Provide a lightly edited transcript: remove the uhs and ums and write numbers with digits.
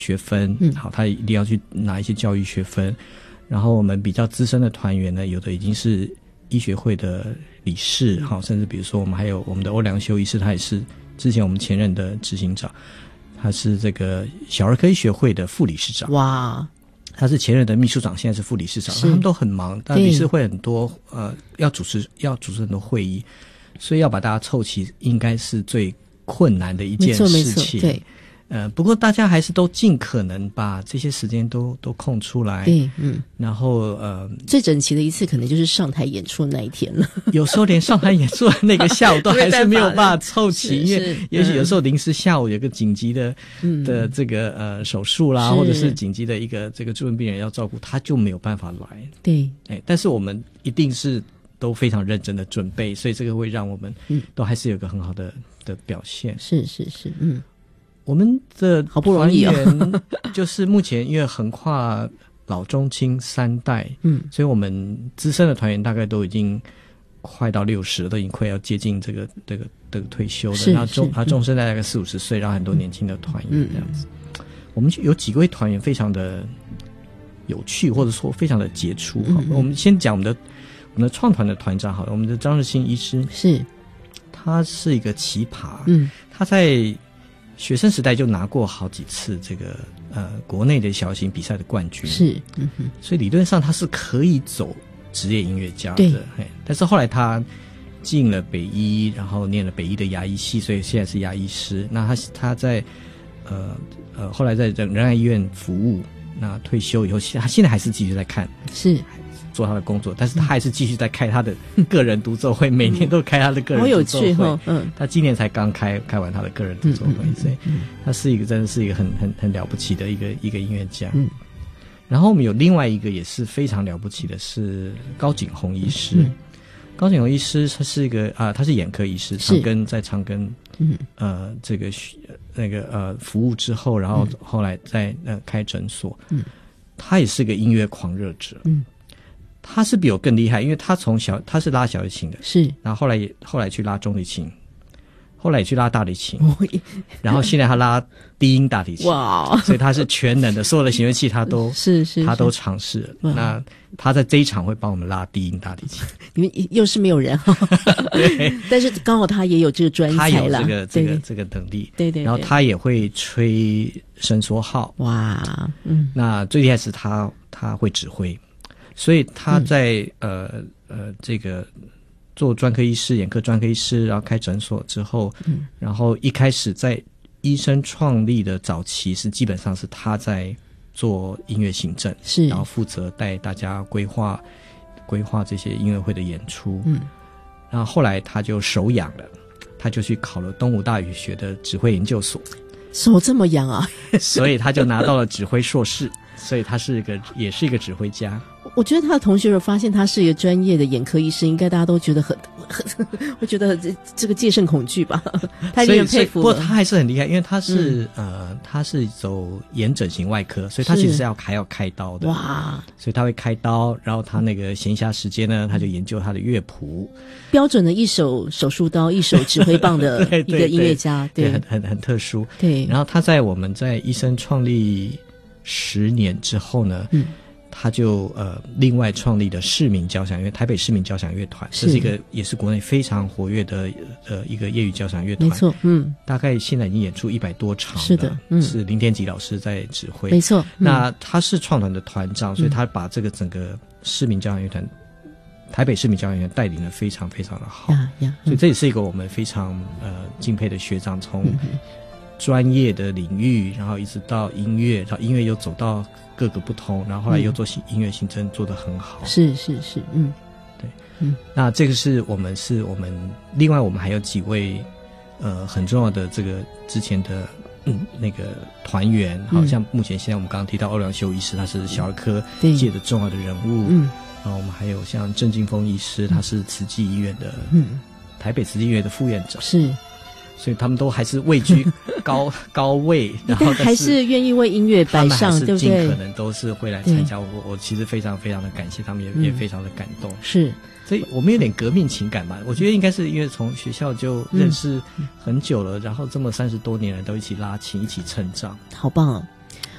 学分，好，他一定要去拿一些教育学分。然后我们比较资深的团员呢，有的已经是医学会的理事，好，甚至比如说我们还有我们的欧良修医师，他也是之前我们前任的执行长，他是这个小儿科医学会的副理事长。 哇， 他是前任的秘书长，现在是副理事长，他们都很忙，但理事会很多，要主持很多会议，所以要把大家凑齐，应该是最困难的一件事情。对。不过大家还是都尽可能把这些时间都空出来。 对， 然后最整齐的一次可能就是上台演出那一天了。 有时候连上台演出的那个下午都还是没有办法凑齐，因为也许有时候临时下午有个紧急的这个手术啦，或者是紧急的一个这个住院病人要照顾，他就没有办法来。 对， 但是我们一定是都非常认真的准备，所以这个会让我们都还是有个很好的表现。 是， 我们的好不容易团员就是目前因为横跨老中青三代，所以我们资深的团员大概都已经快到60了，都已经快要接近这个退休的。那中生代大概40-50岁，然后很多年轻的团员这样子。我们有几位团员非常的有趣，或者说非常的杰出。我们先讲我们的创团的团长好了，我们的张日新医师他是一个奇葩，他在学生时代就拿过好几次这个国内的小型比赛的冠军，所以理论上他是可以走职业音乐家的。但是后来他进了北医，然后念了北医的牙医系，所以现在是牙医师。那他在后来在仁爱医院服务，那退休以后，他现在还是继续在看，做他的工作，但是他还是继续在开他的个人独奏会，每年都开他的个人独奏会。好有趣他今年才刚开完他的个人独奏会，所以他是真的是一个很了不起的一个音乐家。然后我们有另外一个也是非常了不起的是高景宏医师。高景宏医师他是一个他是眼科医师，在长庚这个那个服务之后，然后后来在开诊所。他也是个音乐狂热者。他是比我更厉害，因为他他是拉小提琴的，然后后来去拉中提琴，后来也去拉大提琴，然后现在他拉低音大提琴，哇！所以他是全能的，所有的弦乐器他都他都尝试了。那他在这一场会帮我们拉低音大提琴， 你们又是没有人对，但是刚好他也有这个专才了， 他有这个能力，对，然后他也会吹伸缩号，哇，那最厉害是他会指挥。所以他在这个做专科医师、眼科专科医师，然后开诊所之后，然后一开始在医生创立的早期基本上是他在做音乐行政，然后负责带大家规划这些音乐会的演出。然后后来他就手痒了，他就去考了东吴大语学的指挥研究所。 手这么痒啊？ 所以他就拿到了指挥硕士，所以他也是一个指挥家。 我觉得他的同学如果发现他是一个专业的眼科医生，应该大家都觉得会觉得这个戒慎恐惧吧。他一定很佩服。不过他还是很厉害，因为他是他是走眼整形外科，所以他其实是还要开刀的。哇！所以他会开刀，然后他那个闲暇时间呢，他就研究他的乐谱。 标准的一手手术刀、一手指挥棒的一个音乐家，对， 很特殊。 对。 然后我们在医生创立10年之后呢，他就另外创立的市民交响乐，台北市民交响乐团，这是一个也是国内非常活跃的一个业余交响乐团。 没错， 大概现在已经演出100多场了。 是的， 是林天吉老师在指挥。 没错， 那他是创团的团长，所以他把这个整个市民交响乐团，台北市民交响乐团带领得非常非常的好。所以这也是一个我们非常敬佩的学长，从专业的领域，然后一直到音乐，然后音乐又走到各个不同，然后后来又做音乐行政做得很好。 是， 对，那这个是我们另外我们还有几位很重要的这个之前的那个团员，好像现在我们刚刚提到欧良修医师，他是小儿科界的重要的人物。然后我们还有像郑劲峰医师，他是慈济医院的台北慈济医院的副院长。是。所以他们都还是位居高位，然后还是愿意为音乐摆上，对不对？ 尽可能都是会来参加。我其实非常非常的感谢他们，也非常的感动。 是， 所以我们有点革命情感吧。我觉得应该是因为从学校就认识很久了，然后这么30多年了都一起拉琴，一起成长， 好棒啊！